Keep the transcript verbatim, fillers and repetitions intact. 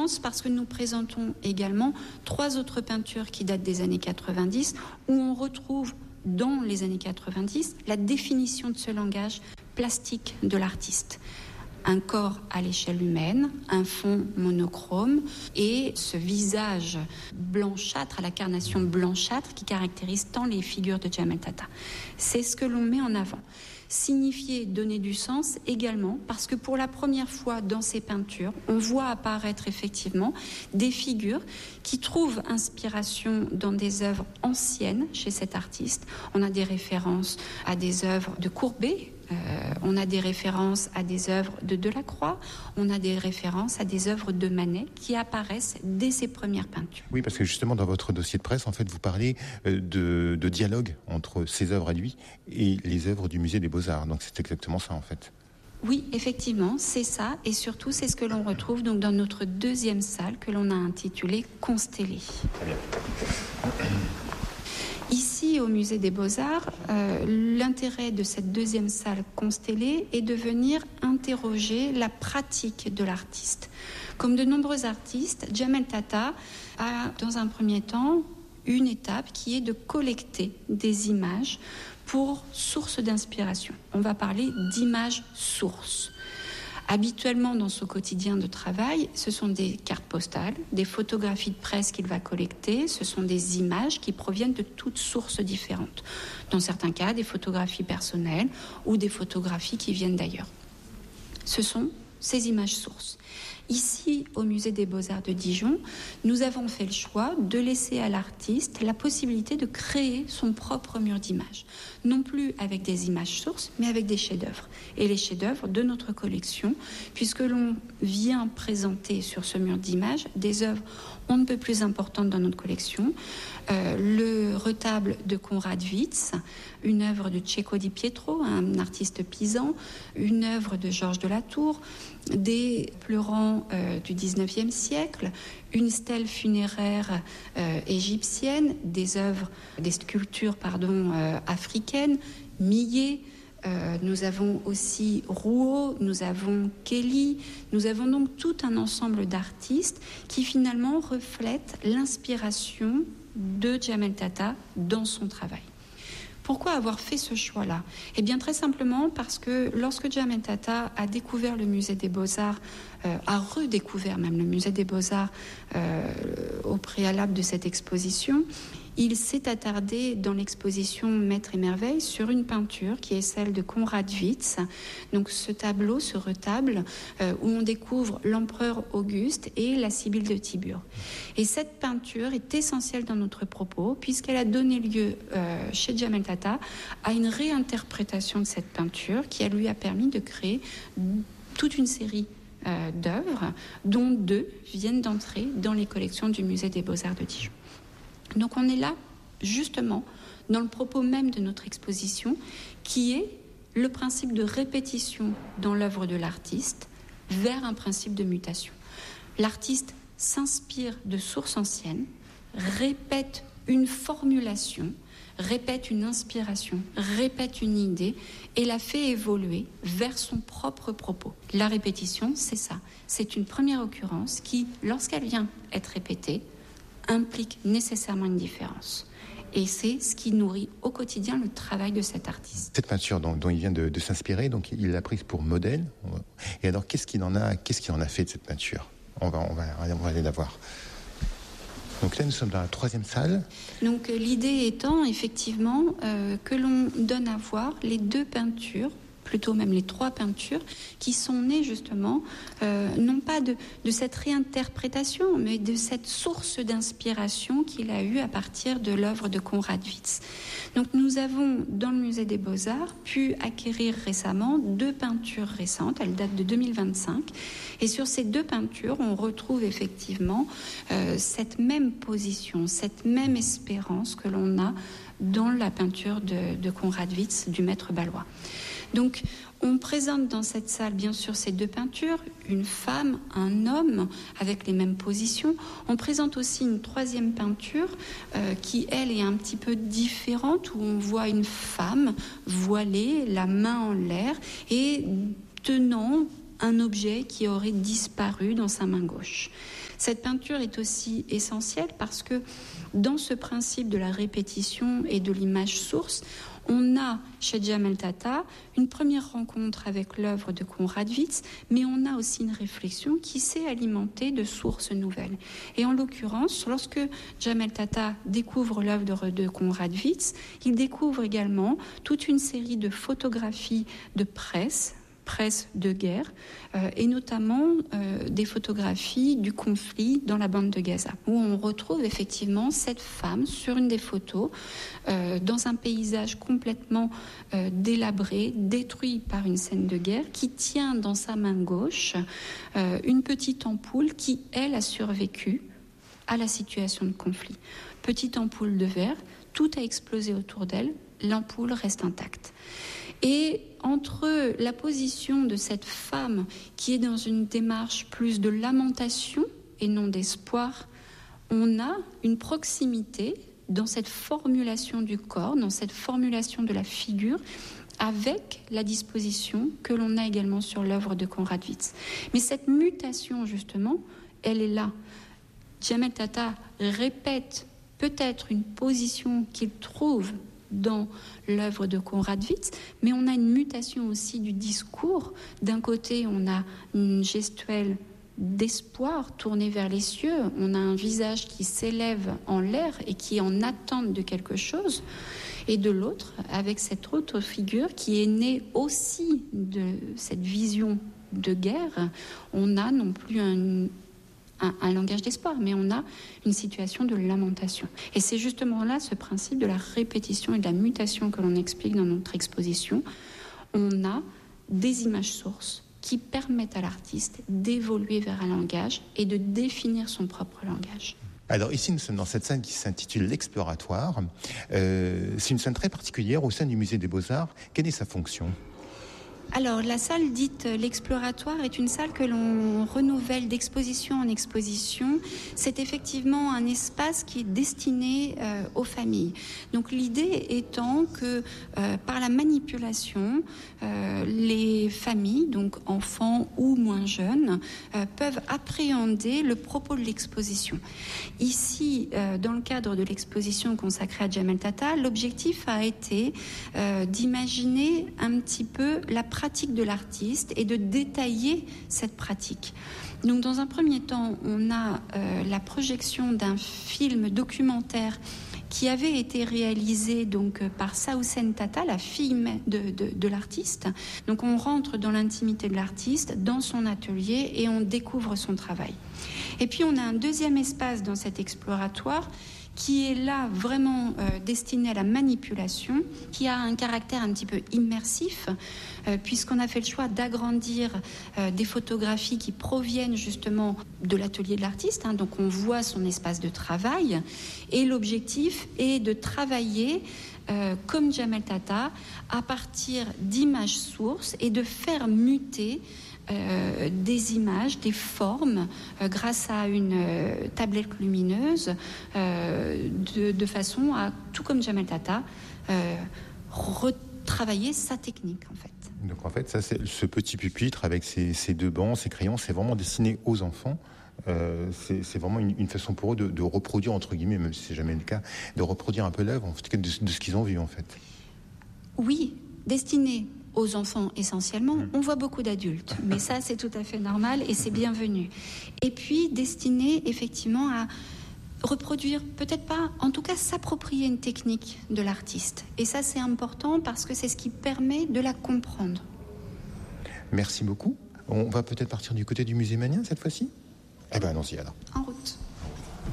nuance parce que nous présentons également trois autres peintures qui datent des années quatre-vingt-dix, où on retrouve dans les années quatre-vingt-dix la définition de ce langage plastique de l'artiste. Un corps à l'échelle humaine, un fond monochrome et ce visage blanchâtre, à la carnation blanchâtre qui caractérise tant les figures de Djamel Tata. C'est ce que l'on met en avant. Signifier, donner du sens également, parce que pour la première fois dans ces peintures, on voit apparaître effectivement des figures qui trouvent inspiration dans des œuvres anciennes chez cet artiste. On a des références à des œuvres de Courbet, euh, on a des références à des œuvres de Delacroix, on a des références à des œuvres de Manet qui apparaissent dès ses premières peintures. Oui, parce que justement dans votre dossier de presse, en fait, vous parlez de, de dialogue entre ses œuvres à lui et les œuvres du musée des Beaux-Arts. Donc c'est exactement ça en fait. Oui, effectivement, c'est ça, et surtout c'est ce que l'on retrouve donc dans notre deuxième salle que l'on a intitulée Constellée. Très bien. Ici, au musée des Beaux-Arts, euh, l'intérêt de cette deuxième salle Constellée est de venir interroger la pratique de l'artiste. Comme de nombreux artistes, Djamel Tata a, dans un premier temps, une étape qui est de collecter des images pour source d'inspiration. On va parler d'images sources. Habituellement, dans son quotidien de travail, ce sont des cartes postales, des photographies de presse qu'il va collecter, ce sont des images qui proviennent de toutes sources différentes. Dans certains cas, des photographies personnelles ou des photographies qui viennent d'ailleurs. Ce sont ces images sources. Ici, au musée des Beaux-Arts de Dijon, nous avons fait le choix de laisser à l'artiste la possibilité de créer son propre mur d'images. Non plus avec des images sources, mais avec des chefs-d'œuvre. Et les chefs-d'œuvre de notre collection, puisque l'on vient présenter sur ce mur d'images des œuvres on ne peut plus importantes dans notre collection. Euh, le retable de Konrad Witz, une œuvre de Cecco Di Pietro, un artiste pisan, une œuvre de Georges de la Tour, des pleurants euh, du dix-neuvième siècle, une stèle funéraire euh, égyptienne, des œuvres, des sculptures pardon, euh, africaines, Millet. Euh, nous avons aussi Rouault, nous avons Kelly, nous avons donc tout un ensemble d'artistes qui finalement reflètent l'inspiration de Djamel Tata dans son travail. Pourquoi avoir fait ce choix-là ? Eh bien très simplement parce que lorsque Djamel Tata a découvert le musée des Beaux-Arts, euh, a redécouvert même le musée des Beaux-Arts euh, au préalable de cette exposition, il s'est attardé dans l'exposition Maître et Merveille sur une peinture qui est celle de Konrad Witz. Donc ce tableau, ce retable, euh, où on découvre l'empereur Auguste et la Sibylle de Tibur. Et cette peinture est essentielle dans notre propos puisqu'elle a donné lieu euh, chez Djamel Tata à une réinterprétation de cette peinture qui a lui a permis de créer toute une série euh, d'œuvres dont deux viennent d'entrer dans les collections du musée des Beaux-Arts de Dijon. Donc on est là, justement, dans le propos même de notre exposition, qui est le principe de répétition dans l'œuvre de l'artiste vers un principe de mutation. L'artiste s'inspire de sources anciennes, répète une formulation, répète une inspiration, répète une idée et la fait évoluer vers son propre propos. La répétition, c'est ça. C'est une première occurrence qui, lorsqu'elle vient être répétée, implique nécessairement une différence. Et c'est ce qui nourrit au quotidien le travail de cet artiste. Cette peinture dont, dont il vient de, de s'inspirer, donc il l'a prise pour modèle. Et alors, qu'est-ce qu'il en a, qu'est-ce qu'il en a fait de cette peinture ? On va, on va, on va aller la voir. Donc là, nous sommes dans la troisième salle. Donc l'idée étant effectivement euh, que l'on donne à voir les deux peintures, plutôt même les trois peintures, qui sont nées justement, euh, non pas de, de cette réinterprétation, mais de cette source d'inspiration qu'il a eue à partir de l'œuvre de Konrad Witz. Donc nous avons, dans le musée des Beaux-Arts, pu acquérir récemment deux peintures récentes, elles datent de deux mille vingt-cinq, et sur ces deux peintures, on retrouve effectivement euh, cette même position, cette même espérance que l'on a dans la peinture de, de Konrad Witz, du maître balois. Donc, on présente dans cette salle, bien sûr, ces deux peintures, une femme, un homme, avec les mêmes positions. On présente aussi une troisième peinture euh, qui, elle, est un petit peu différente, où on voit une femme voilée, la main en l'air, et tenant un objet qui aurait disparu dans sa main gauche. Cette peinture est aussi essentielle parce que dans ce principe de la répétition et de l'image source, on a chez Djamel Tata une première rencontre avec l'œuvre de Konrad Witz, mais on a aussi une réflexion qui s'est alimentée de sources nouvelles. Et en l'occurrence, lorsque Djamel Tata découvre l'œuvre de Konrad Witz, il découvre également toute une série de photographies de presse, presse de guerre, euh, et notamment euh, des photographies du conflit dans la bande de Gaza, où on retrouve effectivement cette femme sur une des photos, euh, dans un paysage complètement euh, délabré, détruit par une scène de guerre, qui tient dans sa main gauche euh, une petite ampoule qui, elle, a survécu à la situation de conflit. Petite ampoule de verre, tout a explosé autour d'elle, l'ampoule reste intacte. Et entre la position de cette femme qui est dans une démarche plus de lamentation et non d'espoir, on a une proximité dans cette formulation du corps, dans cette formulation de la figure, avec la disposition que l'on a également sur l'œuvre de Konrad Witz. Mais cette mutation, justement, elle est là. Djamel Tata répète peut-être une position qu'il trouve dans l'œuvre de Konrad Witz, mais on a une mutation aussi du discours. D'un côté, on a une gestuelle d'espoir tournée vers les cieux, on a un visage qui s'élève en l'air et qui est en attente de quelque chose, et de l'autre, avec cette autre figure qui est née aussi de cette vision de guerre, on a non plus un Un, un langage d'espoir, mais on a une situation de lamentation. Et c'est justement là ce principe de la répétition et de la mutation que l'on explique dans notre exposition. On a des images sources qui permettent à l'artiste d'évoluer vers un langage et de définir son propre langage. Alors ici, nous sommes dans cette scène qui s'intitule l'Exploratoire. Euh, c'est une scène très particulière au sein du Musée des Beaux-Arts. Quelle est sa fonction ? Alors, la salle dite l'Exploratoire est une salle que l'on renouvelle d'exposition en exposition. C'est effectivement un espace qui est destiné euh, aux familles. Donc, l'idée étant que euh, par la manipulation, euh, les familles, donc enfants ou moins jeunes, euh, peuvent appréhender le propos de l'exposition. Ici, euh, dans le cadre de l'exposition consacrée à Djamel Tata, l'objectif a été euh, d'imaginer un petit peu la pratique de l'artiste et de détailler cette pratique. Donc, dans un premier temps, on a euh, la projection d'un film documentaire qui avait été réalisé donc par Saoussen Tata, la fille de, de, de l'artiste. Donc, on rentre dans l'intimité de l'artiste, dans son atelier, et on découvre son travail. Et puis, on a un deuxième espace dans cet exploratoire qui est là vraiment euh, destiné à la manipulation, qui a un caractère un petit peu immersif, euh, puisqu'on a fait le choix d'agrandir euh, des photographies qui proviennent justement de l'atelier de l'artiste, hein, donc on voit son espace de travail, et l'objectif est de travailler euh, comme Djamel Tata à partir d'images sources et de faire muter Euh, des images, des formes, euh, grâce à une euh, tablette lumineuse, euh, de, de façon à, tout comme Djamel Tata, euh, retravailler sa technique, en fait. Donc, en fait, ça, c'est ce petit pupitre avec ces, ces deux bancs, ces crayons, c'est vraiment destiné aux enfants. Euh, c'est, c'est vraiment une, une façon pour eux de, de reproduire, entre guillemets, même si c'est jamais le cas, de reproduire un peu l'œuvre, en fait, de, de ce qu'ils ont vu, en fait. Oui, destiné aux enfants essentiellement. Mmh. On voit beaucoup d'adultes, mais ça, c'est tout à fait normal et c'est bienvenu. Et puis, destiné effectivement à reproduire, peut-être pas, en tout cas s'approprier une technique de l'artiste. Et ça, c'est important parce que c'est ce qui permet de la comprendre. Merci beaucoup. On va peut-être partir du côté du musée Manien cette fois-ci ? Eh bien, allons-y alors. En route.